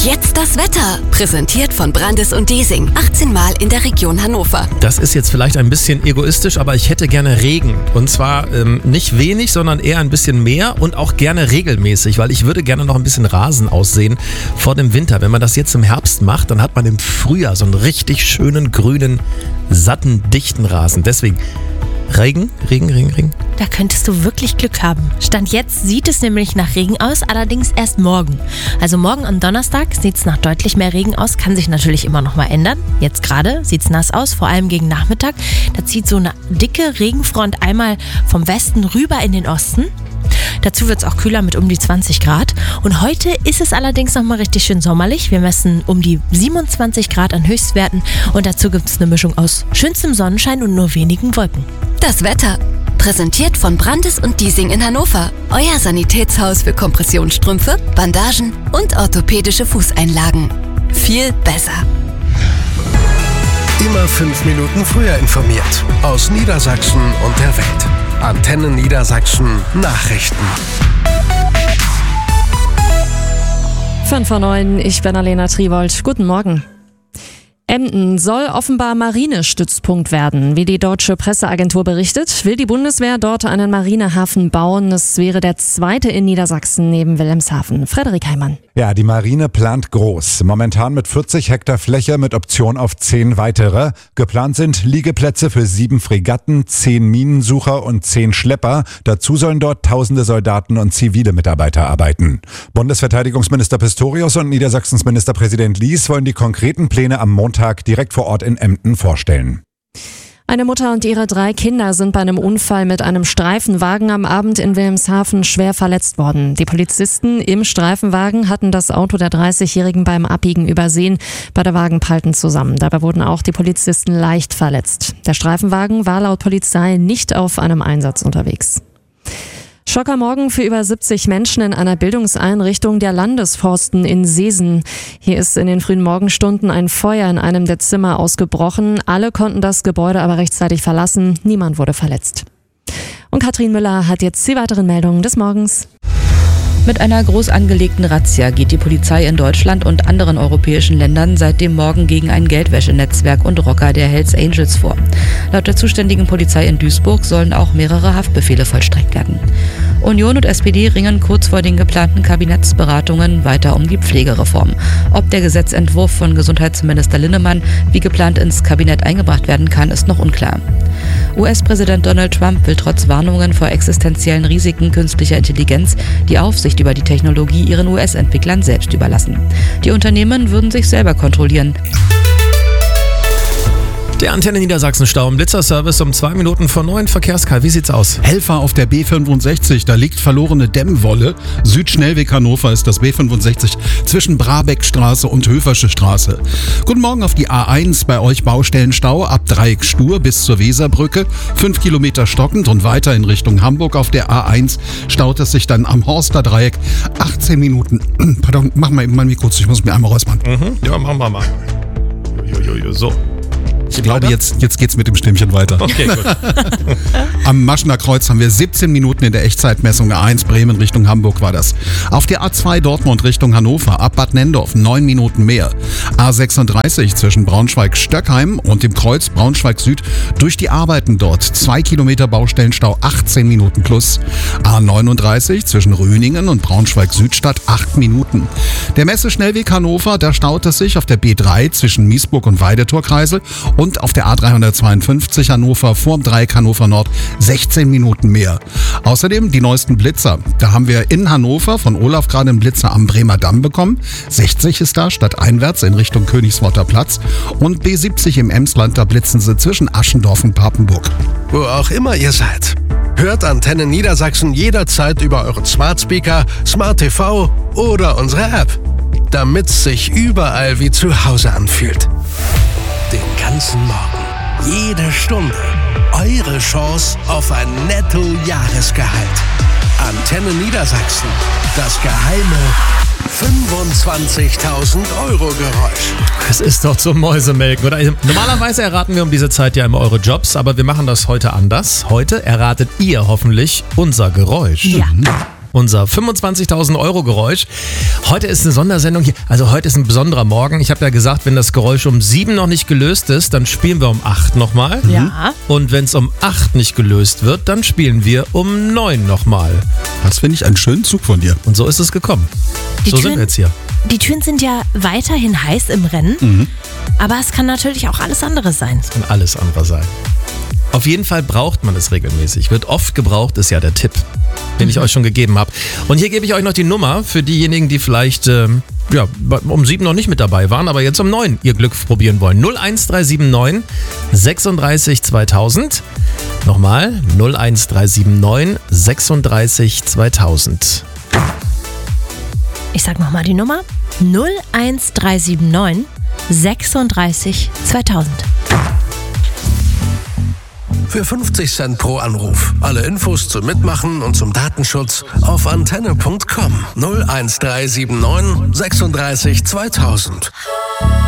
jetzt das Wetter. Präsentiert von Brandis und Desing. 18 Mal in der Region Hannover. Das ist jetzt vielleicht ein bisschen egoistisch, aber ich hätte gerne Regen. Und zwar nicht wenig, sondern eher ein bisschen mehr und auch gerne regelmäßig, weil ich würde gerne noch ein bisschen Rasen aussehen vor dem Winter. Wenn man das jetzt im Herbst macht, dann hat man im Frühjahr so einen richtig schönen, grünen, satten, dichten Rasen. Deswegen Regen. Da könntest du wirklich Glück haben. Stand jetzt sieht es nämlich nach Regen aus, allerdings erst morgen. Also morgen am Donnerstag sieht es nach deutlich mehr Regen aus, kann sich natürlich immer noch mal ändern. Jetzt gerade sieht es nass aus, vor allem gegen Nachmittag. Da zieht so eine dicke Regenfront einmal vom Westen rüber in den Osten. Dazu wird es auch kühler mit um die 20 Grad. Und heute ist es allerdings nochmal richtig schön sommerlich. Wir messen um die 27 Grad an Höchstwerten. Und dazu gibt es eine Mischung aus schönstem Sonnenschein und nur wenigen Wolken. Das Wetter. Präsentiert von Brandis und Desing in Hannover. Euer Sanitätshaus für Kompressionsstrümpfe, Bandagen und orthopädische Fußeinlagen. Viel besser. Immer 5 Minuten früher informiert. Aus Niedersachsen und der Welt. Antenne Niedersachsen Nachrichten. 5:09, ich bin Alena Triwold. Guten Morgen. Emden soll offenbar Marinestützpunkt werden. Wie die deutsche Presseagentur berichtet, will die Bundeswehr dort einen Marinehafen bauen. Es wäre der zweite in Niedersachsen neben Wilhelmshaven. Frederik Heimann. Ja, die Marine plant groß. Momentan mit 40 Hektar Fläche mit Option auf 10 weitere. Geplant sind Liegeplätze für 7 Fregatten, 10 Minensucher und 10 Schlepper. Dazu sollen dort tausende Soldaten und zivile Mitarbeiter arbeiten. Bundesverteidigungsminister Pistorius und Niedersachsens Ministerpräsident Lies wollen die konkreten Pläne am Montag direkt vor Ort in Emden vorstellen. Eine Mutter und ihre 3 Kinder sind bei einem Unfall mit einem Streifenwagen am Abend in Wilhelmshaven schwer verletzt worden. Die Polizisten im Streifenwagen hatten das Auto der 30-Jährigen beim Abbiegen übersehen. Beide Wagen prallten zusammen. Dabei wurden auch die Polizisten leicht verletzt. Der Streifenwagen war laut Polizei nicht auf einem Einsatz unterwegs. Schocker Morgen für über 70 Menschen in einer Bildungseinrichtung der Landesforsten in Seesen. Hier ist in den frühen Morgenstunden ein Feuer in einem der Zimmer ausgebrochen. Alle konnten das Gebäude aber rechtzeitig verlassen. Niemand wurde verletzt. Und Katrin Müller hat jetzt die weiteren Meldungen des Morgens. Mit einer groß angelegten Razzia geht die Polizei in Deutschland und anderen europäischen Ländern seit dem Morgen gegen ein Geldwäschenetzwerk und Rocker der Hells Angels vor. Laut der zuständigen Polizei in Duisburg sollen auch mehrere Haftbefehle vollstreckt werden. Union und SPD ringen kurz vor den geplanten Kabinettsberatungen weiter um die Pflegereform. Ob der Gesetzentwurf von Gesundheitsminister Linnemann wie geplant ins Kabinett eingebracht werden kann, ist noch unklar. US-Präsident Donald Trump will trotz Warnungen vor existenziellen Risiken künstlicher Intelligenz die Aufsicht über die Technologie ihren US-Entwicklern selbst überlassen. Die Unternehmen würden sich selber kontrollieren. Der Antenne Niedersachsen Stau im Blitzerservice um 2 Minuten vor 9. Verkehrskai, wie sieht's aus? Helfer auf der B65, da liegt verlorene Dämmwolle. Südschnellweg Hannover ist das B65 zwischen Brabeckstraße und Höfersche Straße. Guten Morgen auf die A1, bei euch Baustellenstau ab Dreieck Stur bis zur Weserbrücke. 5 Kilometer stockend und weiter in Richtung Hamburg auf der A1 staut es sich dann am Horster Dreieck. 18 Minuten. Pardon, mach mal eben mal kurz, ich muss mir einmal räuspern. Ja, machen wir mal. So. Ich glaube, jetzt geht's mit dem Stimmchen weiter. Okay, gut. Am Maschener Kreuz haben wir 17 Minuten in der Echtzeitmessung. A1 Bremen Richtung Hamburg war das. Auf der A2 Dortmund Richtung Hannover ab Bad Nendorf 9 Minuten mehr. A36 zwischen Braunschweig-Stöckheim und dem Kreuz Braunschweig Süd durch die Arbeiten dort. 2 Kilometer Baustellenstau, 18 Minuten plus. A39 zwischen Röningen und Braunschweig-Südstadt 8 Minuten. Der Messeschnellweg Hannover, da staut es sich auf der B3 zwischen Miesburg und Weidetorkreisel und auf der A352 Hannover vorm Dreieck Hannover Nord 16 Minuten mehr. Außerdem die neuesten Blitzer. Da haben wir in Hannover von Olaf gerade einen Blitzer am Bremer Damm bekommen. 60 ist da, statt einwärts in Richtung Königsworter Platz. Und B70 im Emsland, da blitzen sie zwischen Aschendorf und Papenburg. Wo auch immer ihr seid. Hört Antenne Niedersachsen jederzeit über euren Smart Speaker, Smart TV oder unsere App. Damit's sich überall wie zu Hause anfühlt. Den ganzen Morgen, jede Stunde, eure Chance auf ein Netto-Jahresgehalt. Antenne Niedersachsen, das geheime 25.000 € Geräusch. Es ist doch zum Mäusemelken, oder? Normalerweise erraten wir um diese Zeit ja immer eure Jobs, aber wir machen das heute anders. Heute erratet ihr hoffentlich unser Geräusch. Ja. unser 25.000 Euro Geräusch. Heute ist eine Sondersendung hier, also heute ist ein besonderer Morgen. Ich habe ja gesagt, wenn das Geräusch um 7 noch nicht gelöst ist, dann spielen wir um 8 nochmal. Ja. Und wenn es um 8 nicht gelöst wird, dann spielen wir um 9 nochmal. Das finde ich einen schönen Zug von dir. Und so ist es gekommen. So sind wir jetzt hier. Die Türen sind ja weiterhin heiß im Rennen, aber es kann natürlich auch alles andere sein. Kann alles andere sein. Auf jeden Fall braucht man es regelmäßig. Wird oft gebraucht, ist ja der Tipp, den ich euch schon gegeben habe. Und hier gebe ich euch noch die Nummer für diejenigen, die vielleicht um 7 noch nicht mit dabei waren, aber jetzt um 9 ihr Glück probieren wollen. 01379 36 2000. Nochmal 01379 36 2000. Ich sag nochmal die Nummer: 01379 36 2000. Für 50 Cent pro Anruf. Alle Infos zum Mitmachen und zum Datenschutz auf antenne.com. 01379 36 2000.